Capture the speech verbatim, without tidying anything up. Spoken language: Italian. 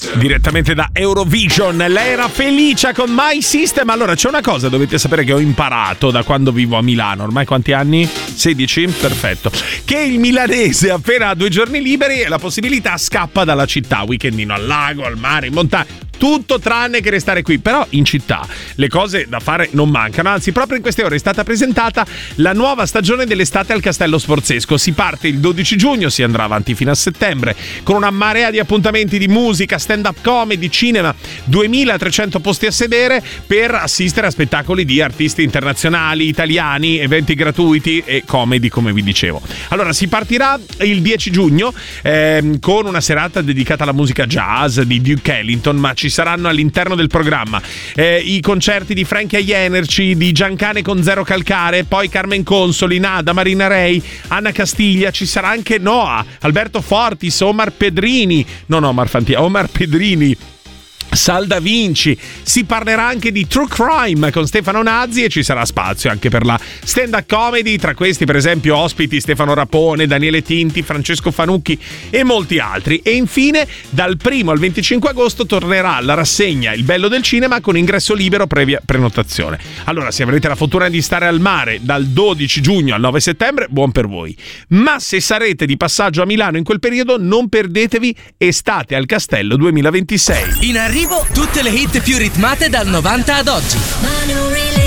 Direttamente da Eurovision, lei era Felicia con My System. Allora, c'è una cosa, dovete sapere, che ho imparato da quando vivo a Milano. Ormai quanti anni? sedici? Perfetto. Che il milanese, appena ha due giorni liberi e la possibilità, scappa dalla città. Weekendino al lago, al mare, in montagna. Tutto tranne che restare qui. Però in città le cose da fare non mancano. Anzi, proprio in queste ore è stata presentata la nuova stagione dell'estate al Castello Sforzesco. Si parte il dodici giugno, si andrà avanti fino a settembre, con una marea di appuntamenti di musica, stand-up comedy, cinema, duemilatrecento posti a sedere per assistere a spettacoli di artisti internazionali, italiani, eventi gratuiti e comedy, come vi dicevo. Allora, si partirà il dieci giugno ehm, con una serata dedicata alla musica jazz di Duke Ellington, ma ci saranno all'interno del programma eh, i concerti di Frankie Energy, di Giancane con Zero Calcare, poi Carmen Consoli, Nada, Marina Rey, Anna Castiglia, ci sarà anche Noah, Alberto Fortis, Omar Pedrini, non Omar Fantia, Omar Pedrini, Sal Da Vinci. Si parlerà anche di True Crime con Stefano Nazzi e ci sarà spazio anche per la stand-up comedy, tra questi per esempio ospiti Stefano Rapone, Daniele Tinti, Francesco Fanucchi e molti altri. E infine dal primo al venticinque agosto tornerà la rassegna Il Bello del Cinema con ingresso libero previa prenotazione. Allora, se avrete la fortuna di stare al mare dal dodici giugno al nove settembre, buon per voi, ma se sarete di passaggio a Milano in quel periodo, non perdetevi Estate al Castello duemilaventisei. In arrivo tutte le hit più ritmate dal novanta ad oggi.